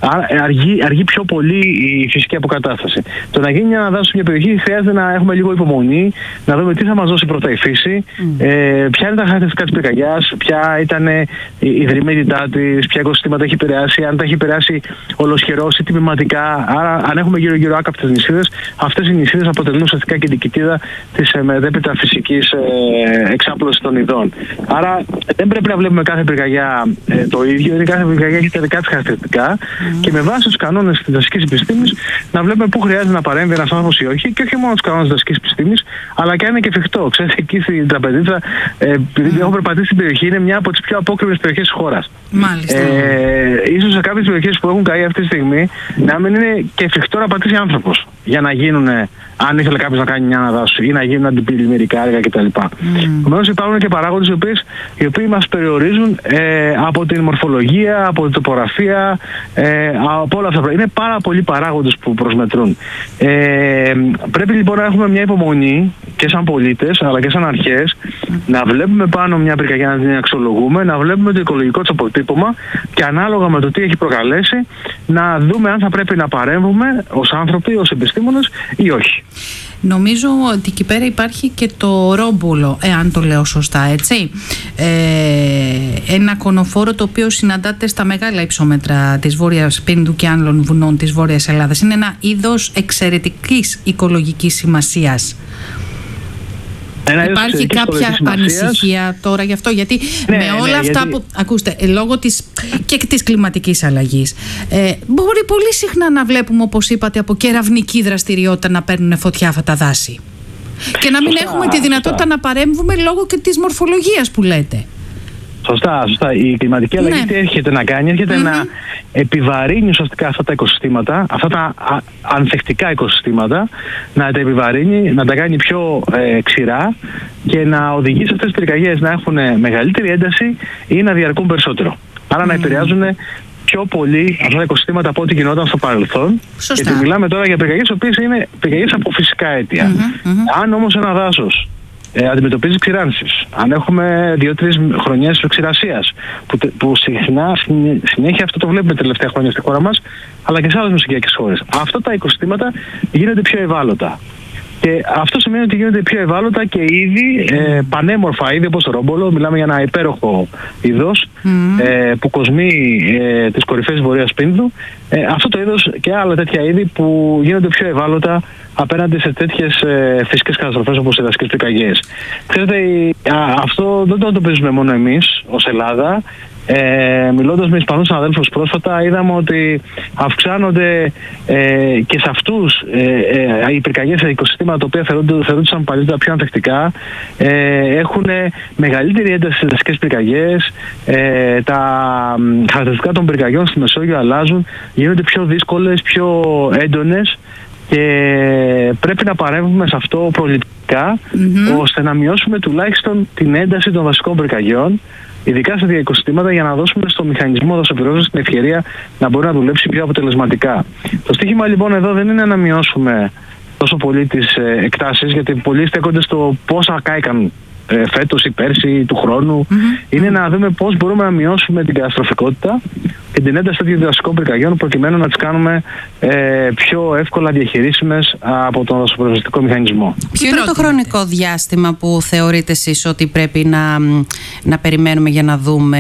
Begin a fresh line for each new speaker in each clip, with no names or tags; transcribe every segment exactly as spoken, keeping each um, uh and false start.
αργεί, αργεί πιο πολύ η φυσική αποκατάσταση. Το να γίνει μια αναδάσωση σε μια περιοχή χρειάζεται να έχουμε λίγο υπομονή, να δούμε τι θα μας δώσει πρώτα η φύση, mm. ε, ποια είναι τα χαρακτηριστικά της πυρκαγιάς, ποια ήταν η δρυμύτητά της, ποια οικοσυστήματα έχει επηρεάσει, αν τα έχει επηρεάσει ολοσχερός ή τυπηματικά. Άρα, αν έχουμε γύρω-γύρω άκαπτες νησίδες, αυτές οι νησίδες αποτελούν ουσιαστικά και την κοιτίδα της ε, μετέπειτα φυσικής ε, εξάπλωσης των ειδών. Άρα, δεν πρέπει να βλέπουμε κάθε πυρκαγιά ε, το ίδιο, είναι κάθε πυρκαγιά έχει τα δικά της χαρακτηριστικά mm. και με βάση τους κανόνες της δασικής επιστήμης να βλέπουμε πού χρειάζεται να παρέμβει ένας άνθρωπος ή όχι, και όχι μόνο τους κανόνες της δασικής επιστήμης, αλλά και αν είναι και εφικτό. Ξέρετε, εκεί στην Τραπεζίτσα, ε, επειδή mm. έχω περπατήσει στην περιοχή, είναι μια από τις πιο απόκρυβες περιοχές της χώρας.
Μάλιστα.
Ε, ίσως σε κάποιες περιοχές που έχουν καεί αυτή τη στιγμή να μην είναι και εφικτό να πατήσει άνθρωπος για να γίνουν, αν ήθελε κάποιος να κάνει μια αναδάσωση ή να γίνουν αντιπλημμυρικά έργα κτλ. Επομένως, mm. υπάρχουν και παράγοντες οι οποίοι, οι οποίοι μας περιορίζουν ε, από την μορφολογία, από την τοπογραφία, ε, από όλα αυτά. Είναι πάρα πολλοί παράγοντες που προσμετρούν. Ε, πρέπει λοιπόν να έχουμε μια υπομονή και σαν πολίτες αλλά και σαν αρχές, mm. να βλέπουμε πάνω μια πυρκαγιά, να την αξιολογούμε, να βλέπουμε το οικολογικό της αποτύπωμα και ανάλογα με το τι έχει προκαλέσει να δούμε αν θα πρέπει να παρέμβουμε ως άνθρωποι, ως επιστήμονες ή όχι.
Νομίζω ότι εκεί πέρα υπάρχει και το ρόμπολο, εάν το λέω σωστά, έτσι. Ε, ένα κονοφόρο το οποίο συναντάται στα μεγάλα υψόμετρα της Βόρειας Πίνδου και άλλων βουνών της Βόρειας Ελλάδας. Είναι ένα είδος εξαιρετικής οικολογικής σημασίας.
Ένα
Υπάρχει κάποια ανησυχία τώρα γι' αυτό, γιατί ναι, με όλα ναι, αυτά γιατί... που ακούστε, λόγω της και της κλιματικής αλλαγής, ε, μπορεί πολύ συχνά να βλέπουμε, όπως είπατε, από κεραυνική δραστηριότητα να παίρνουν φωτιά αυτά τα δάση και να μην σωστά, έχουμε τη δυνατότητα σωστά. να παρέμβουμε λόγω και της μορφολογίας που λέτε.
Σωστά, σωστά. Η κλιματική αλλαγή ναι. τι έρχεται να κάνει, έρχεται mm-hmm. να επιβαρύνει ουσιαστικά αυτά τα οικοσυστήματα, αυτά τα α, ανθεκτικά οικοσυστήματα, να τα επιβαρύνει, να τα κάνει πιο ε, ξηρά και να οδηγήσει αυτές τις πυρκαγιές να έχουν μεγαλύτερη ένταση ή να διαρκούν περισσότερο. Άρα mm. να επηρεάζουν πιο πολύ αυτά τα οικοσυστήματα από ό,τι γινόταν στο παρελθόν. Σωστά. Γιατί μιλάμε τώρα για πυρκαγιές, οι οποίες είναι πυρκαγιές από φυσικά αίτια. Mm-hmm, mm-hmm. Αν όμως ένα δάσος Ε, αντιμετωπίζει ξηράνσεις, αν έχουμε δύο-τρεις χρονιές ξηρασίας, που, που συχνά, συνέχεια αυτό το βλέπουμε τελευταία χρόνια στη χώρα μας, αλλά και σε άλλες μεσογειακές χώρες, αυτά τα οικοσυστήματα γίνονται πιο ευάλωτα. Και αυτό σημαίνει ότι γίνονται πιο ευάλωτα και είδη, ε, πανέμορφα είδη όπως το ρόμπολο. Μιλάμε για ένα υπέροχο είδος mm. ε, που κοσμεί ε, τις κορυφές Βορείας Πίνδου. Ε, αυτό το είδος και άλλα τέτοια είδη που γίνονται πιο ευάλωτα απέναντι σε τέτοιες ε, φυσικές καταστροφές όπως οι δασικές πυρκαγιές. Ξέρετε, α, αυτό δεν το αντιμετωπίζουμε μόνο εμείς ως Ελλάδα. Ε, μιλώντας με Ισπανούς συναδέλφους πρόσφατα, είδαμε ότι αυξάνονται ε, και σε αυτούς ε, ε, οι πυρκαγιές σε οικοσυστήματα τα οποία θεωρούνταν παλιότερα πιο ανθεκτικά, ε, έχουν μεγαλύτερη ένταση στις δασικές πυρκαγιές, ε, τα χαρακτηριστικά των πυρκαγιών στη Μεσόγειο αλλάζουν, γίνονται πιο δύσκολες, πιο έντονες και πρέπει να παρέμβουμε σε αυτό προληπτικά mm-hmm. ώστε να μειώσουμε τουλάχιστον την ένταση των βασικών πυρκαγιών, ειδικά σε οικοσυστήματα, για να δώσουμε στο μηχανισμό δασοπυρόσβεσης την ευκαιρία να μπορεί να δουλέψει πιο αποτελεσματικά. Το στίχημα λοιπόν εδώ δεν είναι να μειώσουμε τόσο πολύ τις ε, εκτάσεις, γιατί πολλοί στέκονται στο πόσα κάηκαν ε, φέτος ή πέρσι ή του χρόνου. Mm-hmm. Είναι mm-hmm. να δούμε πώς μπορούμε να μειώσουμε την καταστροφικότητα και την ένταση τέτοιων δασικών πυρκαγιών, προκειμένου να τις κάνουμε ε, πιο εύκολα διαχειρίσιμες από τον δασοπυροσβεστικό μηχανισμό.
Ποιο είναι το χρονικό διάστημα που θεωρείτε εσείς ότι πρέπει να, να περιμένουμε για να δούμε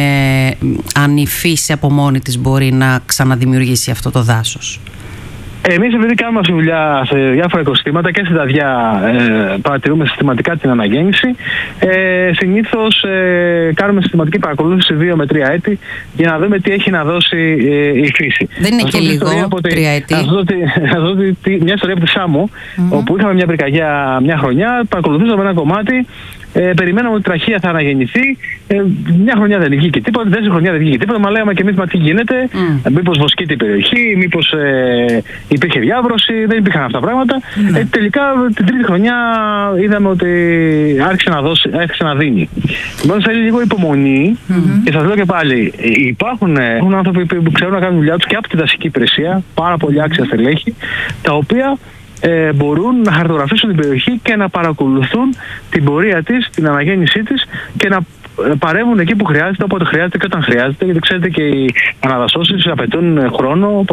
αν η φύση από μόνη της μπορεί να ξαναδημιουργήσει αυτό το δάσος?
Εμείς, επειδή κάνουμε αυτή τη δουλειά σε διάφορα οικοσυστήματα και στην Ταδιά, ε, παρατηρούμε συστηματικά την αναγέννηση. Ε, συνήθως ε, κάνουμε συστηματική παρακολούθηση δύο με τρία έτη για να δούμε τι έχει να δώσει ε, η φύση.
Δεν είναι και λίγο τρία έτη.
Θα σας δω μια ιστορία από τη Σάμο, mm-hmm. όπου είχαμε μια πυρκαγιά μια χρονιά, παρακολουθούσαμε ένα κομμάτι. Ε, περιμέναμε ότι η τραχεία θα αναγεννηθεί. Ε, μια χρονιά δεν βγήκε τίποτα, δεύτερη χρονιά δεν βγήκε τίποτα. Μα λέγαμε και εμείς, μα τι γίνεται, mm. μήπως βοσκείται η περιοχή, μήπως ε, υπήρχε διάβρωση, δεν υπήρχαν αυτά τα πράγματα. Mm. Ε, τελικά την τρίτη χρονιά είδαμε ότι άρχισε να, δώσει, άρχισε να δίνει. Επομένως θέλει λίγο υπομονή mm-hmm. και σας λέω και πάλι, υπάρχουν, έχουν άνθρωποι που ξέρουν να κάνουν δουλειά τους και από τη δασική υπηρεσία, πάρα πολύ άξια στελέχη, τα οποία Ε, μπορούν να χαρτογραφήσουν την περιοχή και να παρακολουθούν την πορεία της, την αναγέννησή της και να παρέμβουν εκεί που χρειάζεται, όποτε χρειάζεται και όταν χρειάζεται, γιατί ξέρετε και οι αναδασώσεις απαιτούν χρόνο.